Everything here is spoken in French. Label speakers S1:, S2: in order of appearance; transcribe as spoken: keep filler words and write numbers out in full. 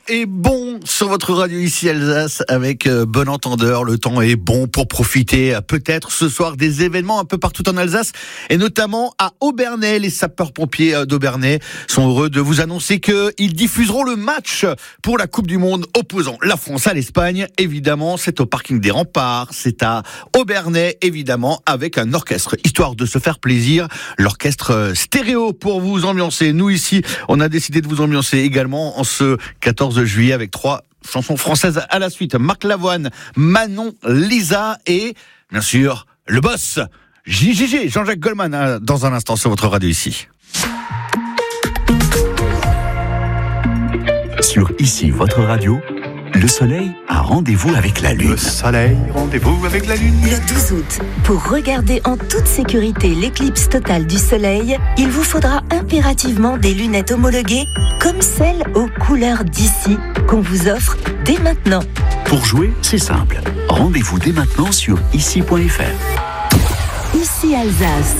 S1: est bon sur votre radio ici Alsace avec euh, bon entendeur. Le temps est bon pour profiter euh, peut-être ce soir des événements un peu partout en Alsace et notamment à Obernai. Les sapeurs-pompiers euh, d'Obernai sont heureux de vous annoncer qu'ils diffuseront le match pour la Coupe du Monde opposant la France à l'Espagne. Évidemment, c'est au parking des Remparts, c'est à Obernai évidemment avec un orchestre histoire de se faire plaisir. L'orchestre euh, stéréo pour vous ambiancer. Nous ici, on a décidé de vous ambiancer également en ce quatorze juillet avec trois chansons françaises à la suite. Marc Lavoine, Manon, Lisa et, bien sûr, le boss, J J G, Jean-Jacques Goldman, dans un instant sur votre radio ici.
S2: Sur Ici, votre radio, le soleil a rendez-vous avec la lune.
S3: Le soleil, rendez-vous avec la lune.
S4: Le douze août, pour regarder en toute sécurité l'éclipse totale du soleil, il vous faudra impérativement des lunettes homologuées comme celles aux couleurs d'ici qu'on vous offre dès maintenant.
S2: Pour jouer, c'est simple. Rendez-vous dès maintenant sur ici point f r.
S4: Ici Alsace.